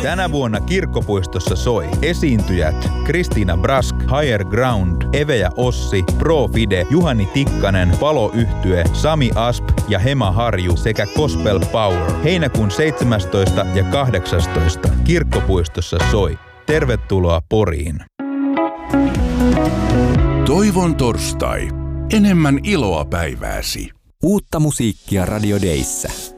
Tänä vuonna Kirkkopuistossa soi esiintyjät Kristiina Brask, Higher Ground, Eve ja Ossi, Pro Fide, Juhani Tikkanen, Palo-yhtye, Sami Asp ja Hema Harju sekä Gospel Power. Heinäkuun 17. ja 18. Kirkkopuistossa soi. Tervetuloa Poriin. Toivon torstai. Enemmän iloa päivääsi. Uutta musiikkia Radio Dayssä.